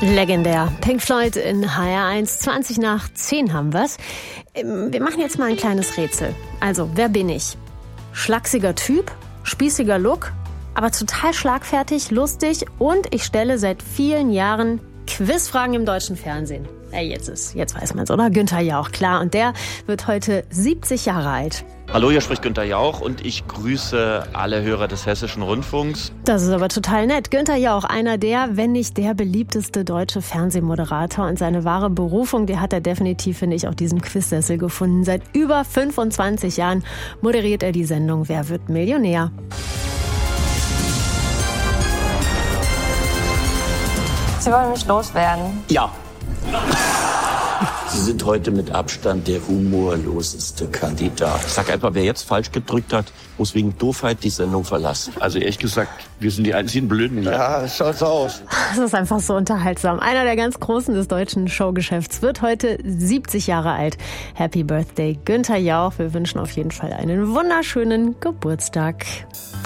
Legendär. Pink Floyd in HR1, 20 nach 10 haben wir's. Wir machen jetzt mal ein kleines Rätsel. Also, wer bin ich? Schlachsiger Typ, spießiger Look, aber total schlagfertig, lustig und ich stelle seit vielen Jahren Quizfragen im deutschen Fernsehen. Jetzt weiß man's, oder? Günther Jauch, klar. Und der wird heute 70 Jahre alt. Hallo, hier spricht Günther Jauch und ich grüße alle Hörer des Hessischen Rundfunks. Das ist aber total nett. Günther Jauch, einer der, wenn nicht der beliebteste deutsche Fernsehmoderator. Und seine wahre Berufung, die hat er definitiv, finde ich, auf diesem Quizsessel gefunden. Seit über 25 Jahren moderiert er die Sendung Wer wird Millionär? Sie wollen mich loswerden? Ja. Sie sind heute mit Abstand der humorloseste Kandidat. Sag einfach, wer jetzt falsch gedrückt hat, muss wegen Doofheit die Sendung verlassen. Also ehrlich gesagt, wir sind die einzigen Blöden hier. Ja, schaut so aus. Das ist einfach so unterhaltsam. Einer der ganz Großen des deutschen Showgeschäfts wird heute 70 Jahre alt. Happy Birthday, Günther Jauch. Wir wünschen auf jeden Fall einen wunderschönen Geburtstag.